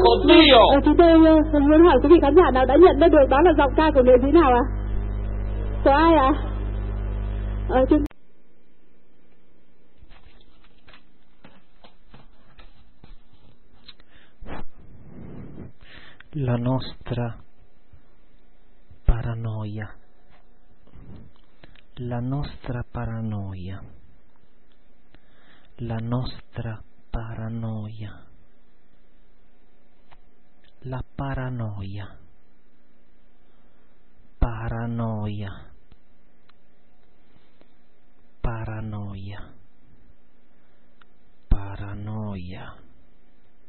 Oddio! Chúng tôi muốn hỏi quý vị khán giả nào đã nhận ra được đó là giọng ca của nghệ sĩ nào ạ? Có ai ạ? La nostra paranoia, la nostra paranoia, la nostra paranoia, la paranoia, paranoia, paranoia, paranoia.